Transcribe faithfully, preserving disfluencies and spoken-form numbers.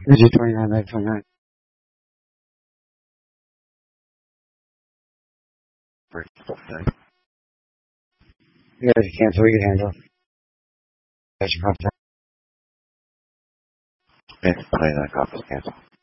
Is it twenty-nine by twenty-nine? You guys can cancel, we can handle. That's your contact. Yeah, twenty-nine copies cancel.